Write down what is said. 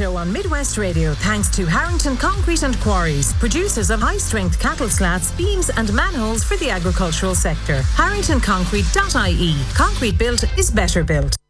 show on Midwest Radio thanks to Harrington Concrete and Quarries, producers of high-strength cattle slats, beams and manholes for the agricultural sector. HarringtonConcrete.ie. Concrete built is better built.